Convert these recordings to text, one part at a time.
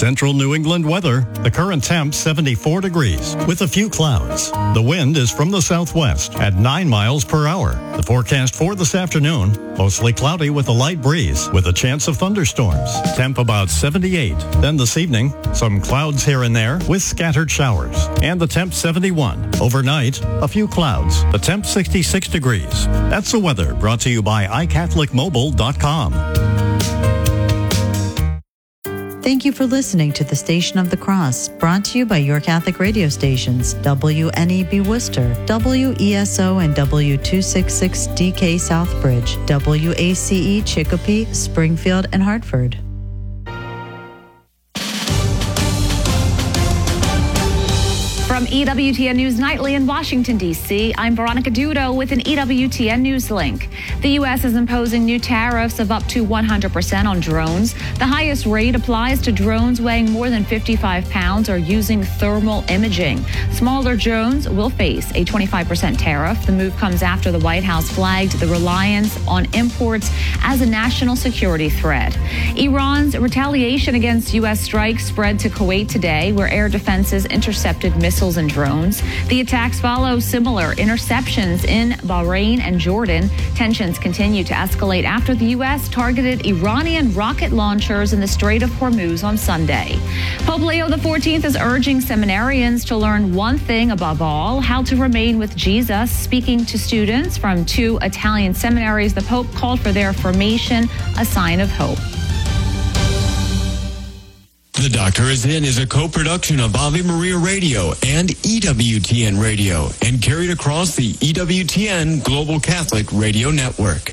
Central New England weather. The current temp 74 degrees with a few clouds. The wind is from the southwest at 9 miles per hour. The forecast for this afternoon, mostly cloudy with a light breeze with a chance of thunderstorms. Temp about 78. Then this evening, some clouds here and there with scattered showers. And the temp 71. Overnight, a few clouds. The temp 66 degrees. That's the weather brought to you by iCatholicMobile.com. Thank you for listening to the Station of the Cross, brought to you by your Catholic radio stations, WNEB Worcester, WESO and W266DK Southbridge, WACE Chicopee, Springfield, and Hartford. From EWTN News Nightly in Washington, D.C., I'm Veronica Dudo with an EWTN News link. The U.S. is imposing new tariffs of up to 100% on drones. The highest rate applies to drones weighing more than 55 pounds or using thermal imaging. Smaller drones will face a 25% tariff. The move comes after the White House flagged the reliance on imports as a national security threat. Iran's retaliation against U.S. strikes spread to Kuwait today, where air defenses intercepted missiles and drones. The attacks follow similar interceptions in Bahrain and Jordan. Tensions continue to escalate after the U.S. targeted Iranian rocket launchers in the Strait of Hormuz on Sunday. Pope Leo XIV is urging seminarians to learn one thing above all, how to remain with Jesus. Speaking to students from 2 Italian seminaries, the Pope called for their formation a sign of hope. The Doctor Is In is a co-production of Ave Maria Radio and EWTN Radio and carried across the EWTN Global Catholic Radio Network.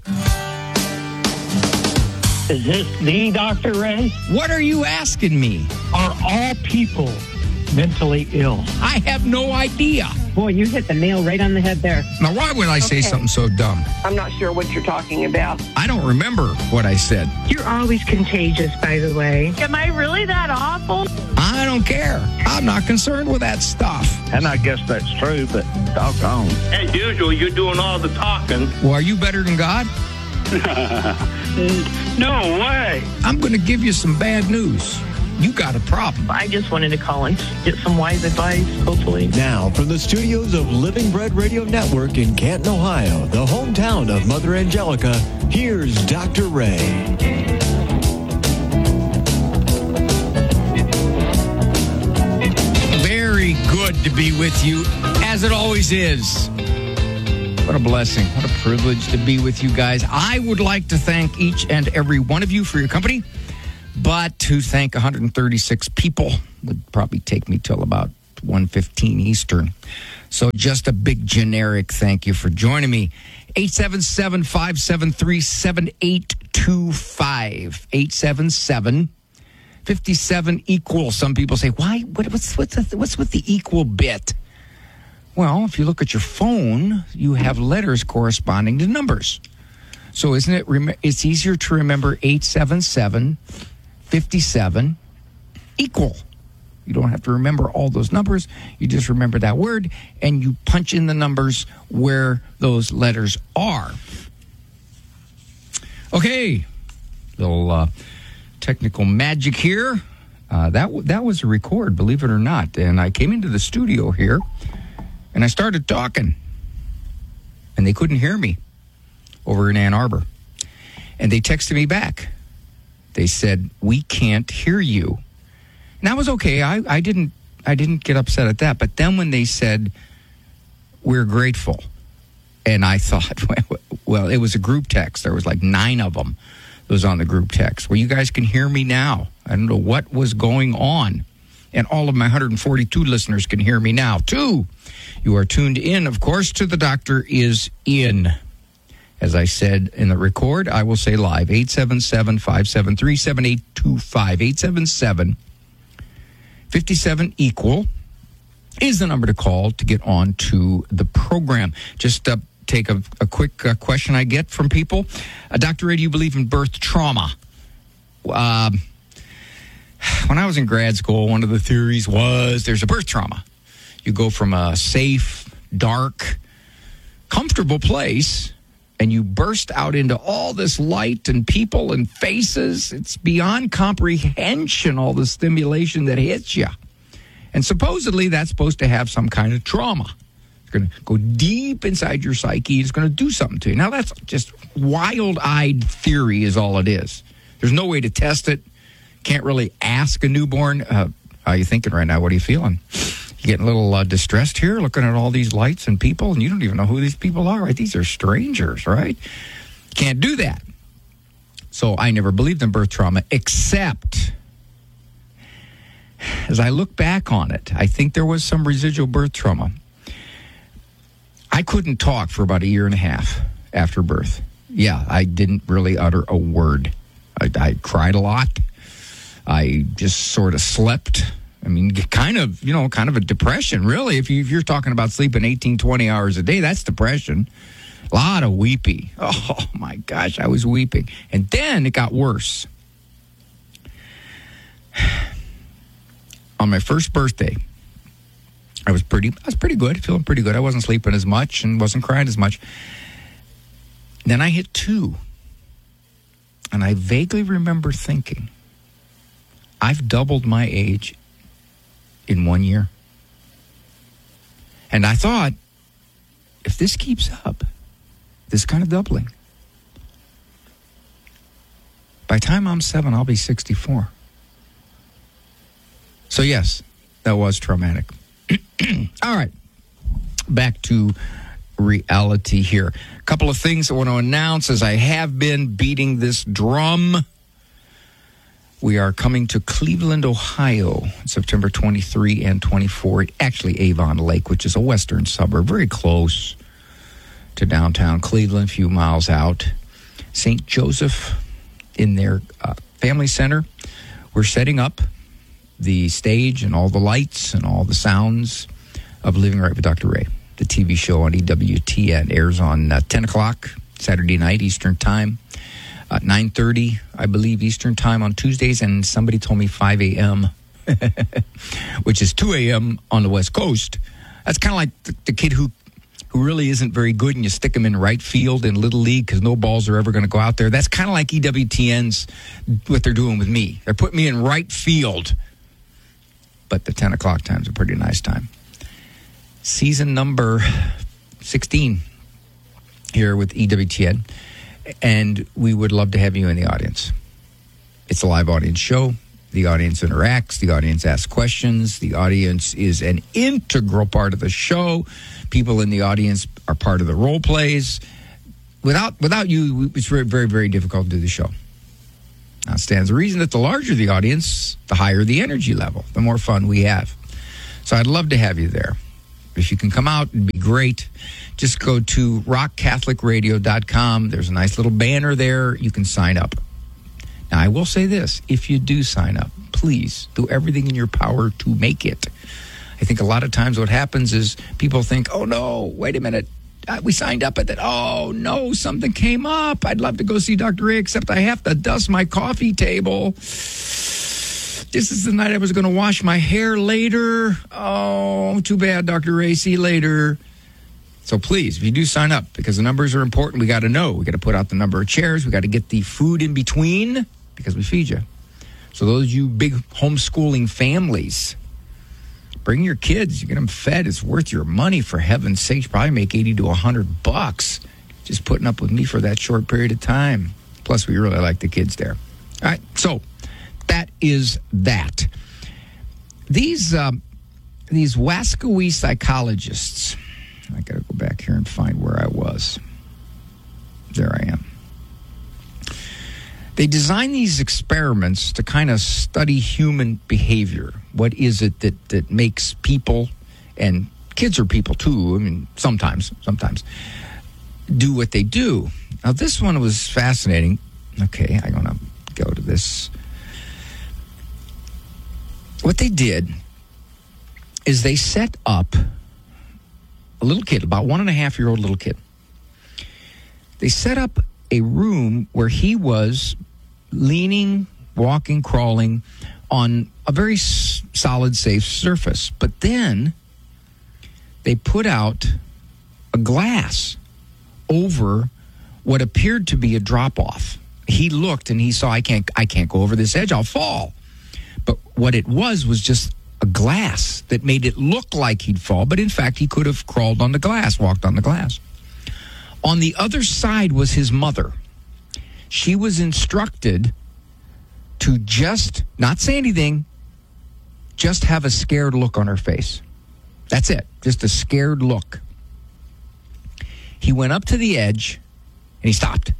Is this the Dr. Ray? What are you asking me? Are all people mentally ill? I have no idea. Boy, you hit the nail right on the head there. Now, why would I say something so dumb? I'm not sure what you're talking about. I don't remember what I said. You're always contagious, by the way. Am I really that awful? I don't care. I'm not concerned with that stuff. And I guess that's true, but doggone. As usual, you're doing all the talking. Well, are you better than God? No way. I'm going to give you some bad news. You got a problem. I just wanted to call and get some wise advice, hopefully. Now, from the studios of Living Bread Radio Network in Canton, Ohio, the hometown of Mother Angelica, here's Dr. Ray. Very good to be with you, as it always is. What a blessing. What a privilege to be with you guys. I would like to thank each and every one of you for your company. But to thank 136 people would probably take me till about 1:15 Eastern. So just a big generic thank you for joining me. 877-573-7825. 877-57 equal. Some people say, why? What's with the equal bit? Well, if you look at your phone, you have letters corresponding to numbers. So isn't it? It's easier to remember 877-57 equal. You don't have to remember all those numbers. You just remember that word, and you punch in the numbers where those letters are. Okay, little technical magic here. That was a record, believe it or not. And I came into the studio here, and I started talking, and they couldn't hear me over in Ann Arbor. And they texted me back. They said, "We can't hear you." And that was okay. I didn't get upset at that. But then when they said, "We're grateful," and I thought, well, it was a group text. There was like 9 of them that was on the group text. Well, you guys can hear me now. I don't know what was going on. And all of my 142 listeners can hear me now, too. You are tuned in, of course, to The Doctor Is In. As I said in the record, I will say live, 877-573-7825. 877-57 equal is the number to call to get on to the program. Just take a quick question I get from people. Dr. Ray, do you believe in birth trauma? When I was in grad school, one of the theories was there's a birth trauma. You go from a safe, dark, comfortable place, and you burst out into all this light and people and faces. It's beyond comprehension, all the stimulation that hits you. And supposedly that's supposed to have some kind of trauma. It's going to go deep inside your psyche. It's going to do something to you. Now, that's just wild-eyed theory is all it is. There's no way to test it. Can't really ask a newborn, how are you thinking right now? What are you feeling? You getting a little distressed here, looking at all these lights and people, and you don't even know who these people are, right? These are strangers, right? Can't do that. So I never believed in birth trauma, except as I look back on it, I think there was some residual birth trauma. I couldn't talk for about a year and a half after birth. Yeah, I didn't really utter a word. I cried a lot. I just sort of slept. I mean, kind of a depression, really. If you're talking about sleeping 18, 20 hours a day, that's depression. A lot of weepy. Oh, my gosh, I was weeping. And then it got worse. On my first birthday, I was pretty good, feeling pretty good. I wasn't sleeping as much and wasn't crying as much. Then I hit 2. And I vaguely remember thinking, I've doubled my age in 1 year. And I thought, if this keeps up, this kind of doubling, by the time I'm 7, I'll be 64. So yes, that was traumatic. All right, back to reality here. A couple of things I want to announce as I have been beating this drum. We are coming to Cleveland, Ohio, September 23 and 24. Actually, Avon Lake, which is a western suburb, very close to downtown Cleveland, a few miles out. St. Joseph in their family center. We're setting up the stage and all the lights and all the sounds of Living Right with Dr. Ray. The TV show on EWTN airs on 10 o'clock Saturday night Eastern Time. 9:30, I believe, Eastern Time on Tuesdays, and somebody told me 5 a.m., which is 2 a.m. on the West Coast. That's kind of like the kid who really isn't very good, and you stick him in right field in Little League because no balls are ever going to go out there. That's kind of like EWTN's, what they're doing with me. They're putting me in right field. But the 10 o'clock time's a pretty nice time. Season number 16 here with EWTN. And we would love to have you in the audience. It's a live audience show. The audience interacts. The audience asks questions. The audience is an integral part of the show. People in the audience are part of the role plays. Without you, it's very, very, very difficult to do the show. Now, it stands to reason that the larger the audience, the higher the energy level, the more fun we have. So I'd love to have you there. If you can come out, it'd be great. Just go to rockcatholicradio.com. There's a nice little banner there. You can sign up. Now, I will say this. If you do sign up, please do everything in your power to make it. I think a lot of times what happens is people think, oh, no, wait a minute. We signed up at that. Oh, no, something came up. I'd love to go see Dr. Ray, except I have to dust my coffee table. This is the night I was going to wash my hair later. Oh, too bad, Dr. Ray. See you later. So please, if you do sign up, because the numbers are important, we got to know. We got to put out the number of chairs. We got to get the food in between, because we feed you. So those of you big homeschooling families, bring your kids. You get them fed. It's worth your money, for heaven's sake. You probably make $80 to $100 just putting up with me for that short period of time. Plus, we really like the kids there. All right, so that is that. These Wascowee psychologists, I got to go back here and find where I was. There I am. They design these experiments to kind of study human behavior. What is it that makes people, and kids are people too, I mean, sometimes, do what they do. Now, this one was fascinating. Okay, I'm going to go to this. What they did is they set up a little kid, about 1.5-year-old little kid. They set up a room where he was leaning, walking, crawling on a very solid, safe surface. But then they put out a glass over what appeared to be a drop-off. He looked and he saw, I can't go over this edge, I'll fall. But what it was just a glass that made it look like he'd fall, but in fact he could have crawled on the glass, walked on the glass. On the other side was his mother. She was instructed to just not say anything, just have a scared look on her face. That's it, just a scared look. He went up to the edge and he stopped.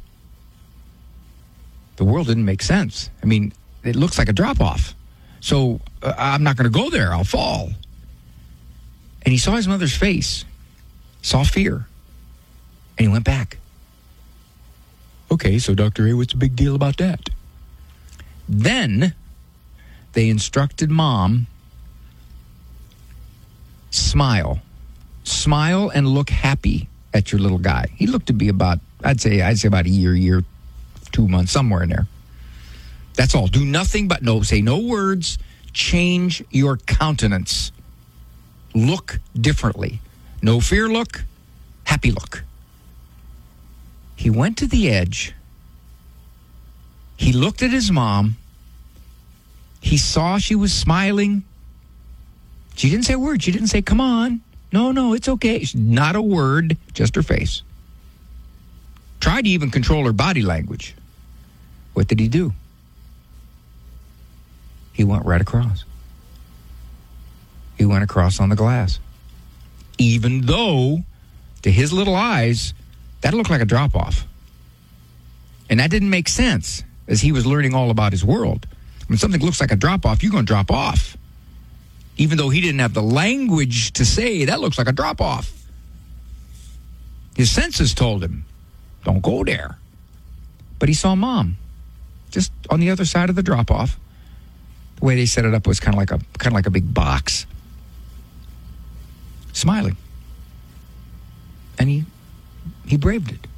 The world didn't make sense. I mean, it looks like a drop-off. So I'm not going to go there. I'll fall. And he saw his mother's face, saw fear, and he went back. Okay, so Dr. A, what's the big deal about that? Then they instructed Mom, smile and look happy at your little guy. He looked to be about, I'd say about a year, 2 months, somewhere in there. That's all. Do nothing but say no words. Change your countenance. Look differently. No fear look, happy look. He went to the edge. He looked at his mom. He saw she was smiling. She didn't say a word. She didn't say, come on. No, it's okay. Not a word, just her face. Tried to even control her body language. What did he do? He went right across. He went across on the glass. Even though, to his little eyes, that looked like a drop-off. And that didn't make sense as he was learning all about his world. When something looks like a drop-off, you're going to drop off. Even though he didn't have the language to say, that looks like a drop-off. His senses told him, don't go there. But he saw Mom, just on the other side of the drop-off. The way they set it up was kind of like a big box. Smiling. And he braved it.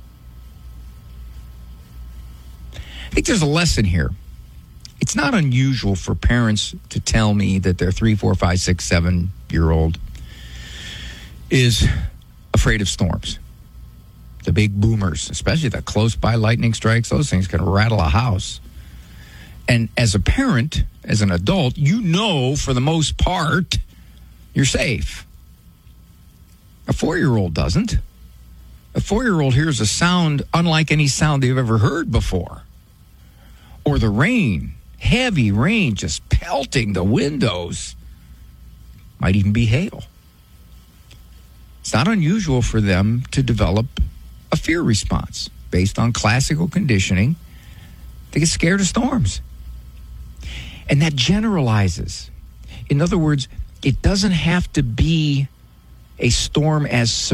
I think there's a lesson here. It's not unusual for parents to tell me that their 3, 4, 5, 6, 7-year-old is afraid of storms. The big boomers, especially the close-by lightning strikes, those things can rattle a house. And as a parent, as an adult, you know for the most part you're safe. A 4-year-old doesn't. A 4-year-old hears a sound unlike any sound they've ever heard before. Or the rain, heavy rain just pelting the windows. Might even be hail. It's not unusual for them to develop a fear response based on classical conditioning. They get scared of storms. And that generalizes. In other words, it doesn't have to be a storm as